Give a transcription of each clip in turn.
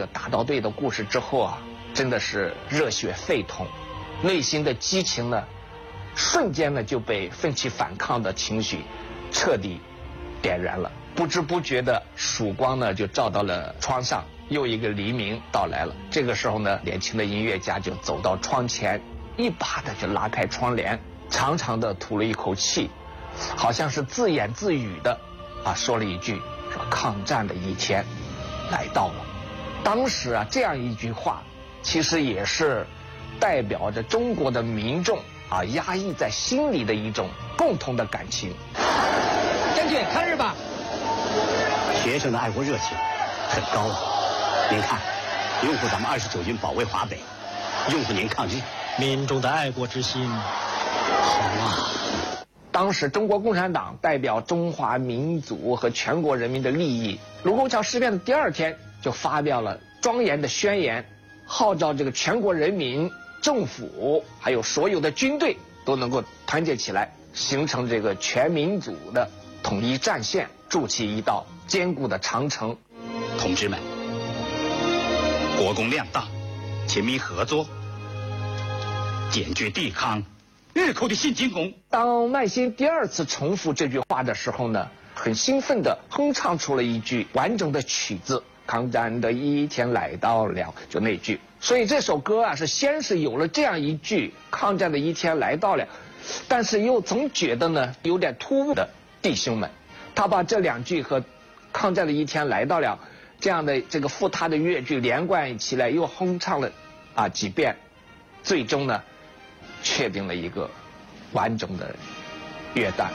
个大刀队的故事之后啊，真的是热血沸腾，内心的激情呢，瞬间呢就被奋起反抗的情绪彻底点燃了。不知不觉的曙光呢就照到了窗上，又一个黎明到来了。这个时候呢，年轻的音乐家就走到窗前，一把的就拉开窗帘，长长的吐了一口气，好像是自言自语的说了一句，说抗战的一天来到了。当时啊，这样一句话其实也是代表着中国的民众压抑在心里的一种共同的感情。 将军抗日吧！ 学生的爱国热情很高啊！您看，拥护咱们29军保卫华北，拥护您抗日， 民众的爱国之心好啊！ 当时中国共产党代表中华民族和全国人民的利益，卢沟桥事变的第2天就发表了庄严的宣言，号召这个全国人民、政府还有所有的军队都能够团结起来，形成这个全民族的统一战线，筑起一道坚固的长城。 同志们，国共两党亲密合作，坚决抵抗日寇的新进攻。 当麦辛第2次重复这句话的时候呢，很兴奋地哼唱出了一句完整的曲子，抗战的一天来到了，就那句。所以这首歌啊，是先是有了这样一句抗战的一天来到了，但是又总觉得呢有点突兀的弟兄们，他把这2句和抗战的一天来到了这样的这个附沓的乐句连贯起来，又哼唱了几遍，最终呢确定了一个完整的乐段。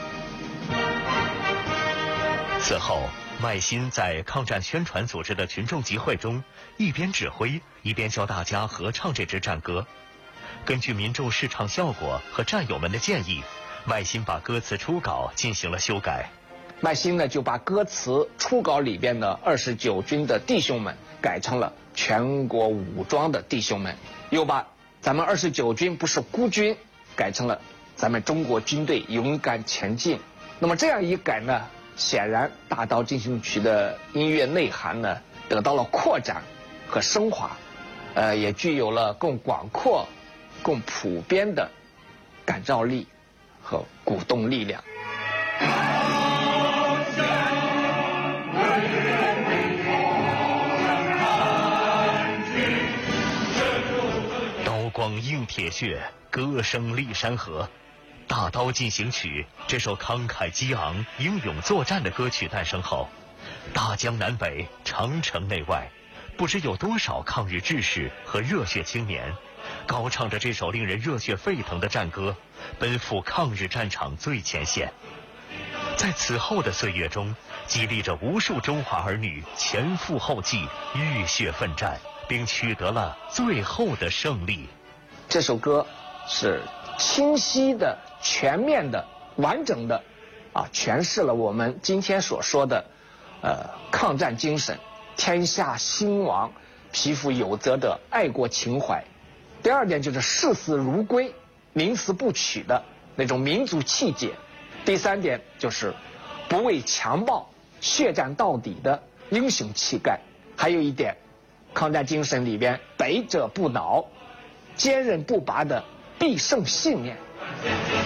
此后，麦辛在抗战宣传组织的群众集会中，一边指挥，一边教大家合唱这支战歌。根据民众试唱效果和战友们的建议，麦辛把歌词初稿进行了修改。 麦辛呢就把歌词初稿里边的29军的弟兄们改成了全国武装的弟兄们，又把咱们29军不是孤军改成了咱们中国军队勇敢前进。那么这样一改呢，显然《大刀进行曲》的音乐内涵呢得到了扩展和升华，也具有了更广阔、更普遍的感召力和鼓动力量。 刀光映铁血，歌声立山河。《大刀进行曲》这首慷慨激昂、英勇作战的歌曲诞生后，大江南北、长城内外，不知有多少抗日志士和热血青年，高唱着这首令人热血沸腾的战歌，奔赴抗日战场最前线。在此后的岁月中，激励着无数中华儿女前赴后继、浴血奋战，并取得了最后的胜利。 这首歌是清晰的、全面的、完整的诠释了我们今天所说的抗战精神，天下兴亡，匹夫有责的爱国情怀。第2点就是视死如归、宁死不屈的那种民族气节。第3点就是不畏强暴、血战到底的英雄气概。还有一点，抗战精神里边百折不挠、坚韧不拔的必胜信念。